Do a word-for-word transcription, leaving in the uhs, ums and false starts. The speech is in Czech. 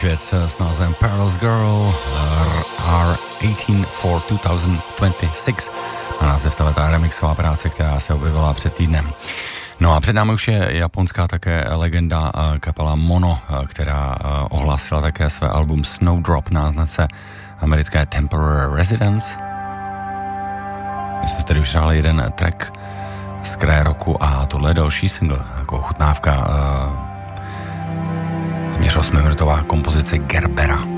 věc s názvem Pearl's Girl R osmnáct for two thousand twenty-six. A název tato remixová práce, která se objevila před týdnem. No a před námi už je japonská také legenda kapela Mono, která ohlásila také své album Snowdrop na značce americké Temporary Residence. My jsme tady už hráli jeden track z kraje roku a tohle je další single, jako chutnávka téměř osmiminutová kompozice Gerbera.